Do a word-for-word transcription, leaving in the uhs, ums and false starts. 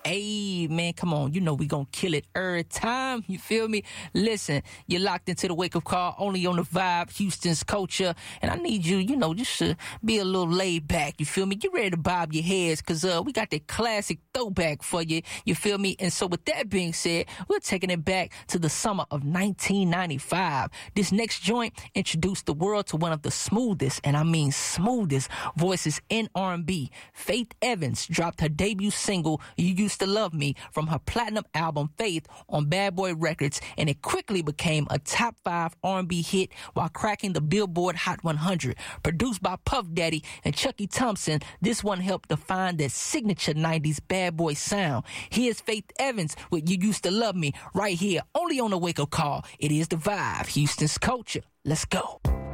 Hey, man, come on. You know we gonna kill it every time. You feel me? Listen, you're locked into the Wake Up Call, only on the Vibe, Houston's culture. And I need you, you know, just to be a little laid back. You feel me? Get ready to bob your heads, because uh, we got that classic throwback for you. You feel me? And so with that being said, we're taking it back to the summer of nineteen ninety-five. This next joint introduced the world to one of the smoothest, and I mean smoothest, voices in R and B. Faith Evans dropped her debut single, You Used to Love Me, from her platinum album Faith on Bad Boy Records, and it quickly became a top five R and B hit while cracking the Billboard Hot one hundred. Produced by Puff Daddy and Chucky Thompson, this one helped define that signature nineties bad boy sound. Here's Faith Evans with You Used to Love Me right here, only on the Wake Up Call. It is the Vibe, Houston's culture. Let's go.